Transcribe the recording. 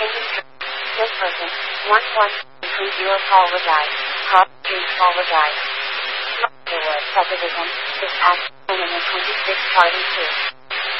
Industry. This person. 1130 apologize. Prop 3 apologize. Underwood subdivision. This act. 26 party 2.